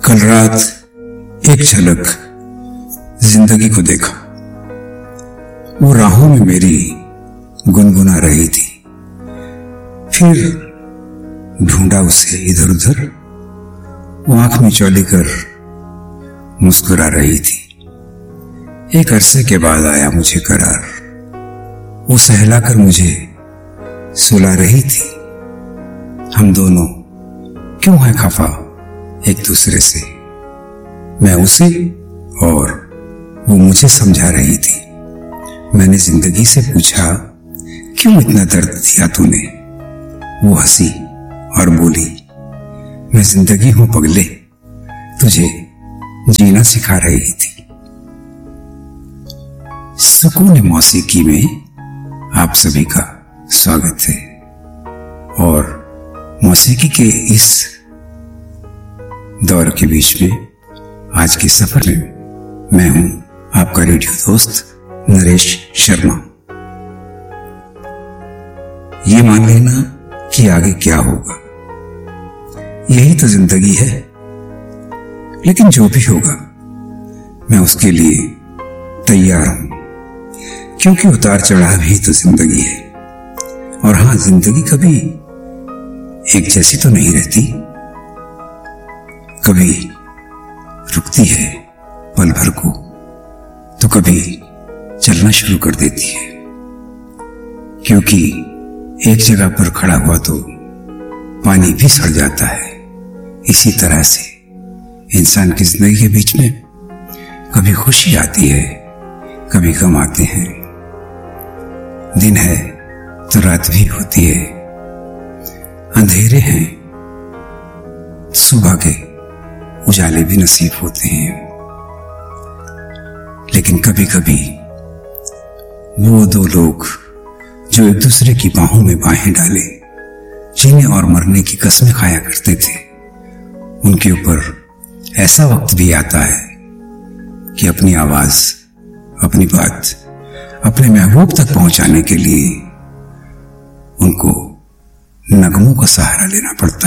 कल रात एक झलक जिंदगी को देखा। वो राहों में मेरी गुनगुना रही थी। फिर ढूंढा उसे इधर उधर, वो आंख में चौली कर मुस्कुरा रही थी। एक अरसे के बाद आया मुझे करार, वो सहलाकर मुझे सुला रही थी। हम दोनों क्यों हैं खफा एक दूसरे से, मैं उसे और वो मुझे समझा रही थी। मैंने जिंदगी से पूछा, क्यों इतना दर्द दिया तूने? वो हंसी और बोली, मैं जिंदगी हूं पगले, तुझे जीना सिखा रही थी। सुकून मौसीकी में आप सभी का स्वागत है और मौसीकी के इस दौर के बीच में आज के सफर में मैं हूं आपका रेडियो दोस्त नरेश शर्मा। ये मान लेना कि आगे क्या होगा, यही तो जिंदगी है। लेकिन जो भी होगा मैं उसके लिए तैयार हूं, क्योंकि उतार चढ़ाव ही तो जिंदगी है। और हां, जिंदगी कभी एक जैसी तो नहीं रहती, कभी रुकती है पल भर को, तो कभी चलना शुरू कर देती है। क्योंकि एक जगह पर खड़ा हुआ तो पानी भी सड़ जाता है। इसी तरह से इंसान की जिंदगी के बीच में कभी खुशी आती है, कभी गम आते हैं। दिन है तो रात भी होती है, अंधेरे हैं सुबह के उजाले भी नसीब होते हैं। लेकिन कभी कभी वो दो लोग जो एक दूसरे की बाहों में बाहें डाले जीने और मरने की कस्में खाया करते थे, उनके ऊपर ऐसा वक्त भी आता है कि अपनी आवाज, अपनी बात अपने महबूब तक पहुंचाने के लिए उनको नगमों का सहारा लेना पड़ता